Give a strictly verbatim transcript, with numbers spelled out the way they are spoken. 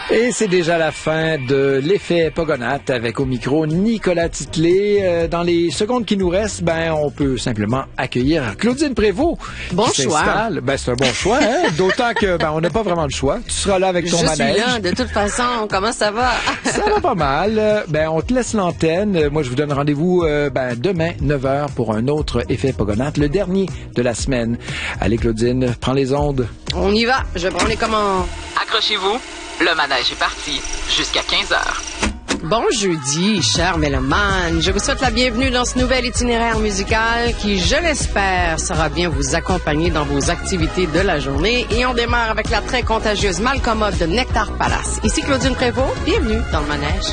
Et c'est déjà la fin de l'effet Pogonates avec au micro Nicolas Titley. Euh, dans les secondes qui nous restent, ben on peut simplement accueillir Claudine Prévost. Bon choix. Ben c'est un bon choix, hein? D'autant que ben on n'a pas vraiment le choix. Tu seras là avec ton Je manège. Je suis là, de toute façon. Comment ça va? Ça va pas mal. Ben on te laisse l'antenne. Moi je vous donne rendez-vous euh, ben demain neuf heures pour un autre effet Pogonates, le dernier de la semaine. Allez Claudine, prends les ondes. On y va. Je prends les commandes. Accrochez-vous. Le manège est parti jusqu'à quinze heures. Bon jeudi, chers mélomanes. Je vous souhaite la bienvenue dans ce nouvel itinéraire musical qui, je l'espère, saura bien vous accompagner dans vos activités de la journée. Et on démarre avec la très contagieuse Malcommode de Nectar Palace. Ici Claudine Prévost. Bienvenue dans le manège.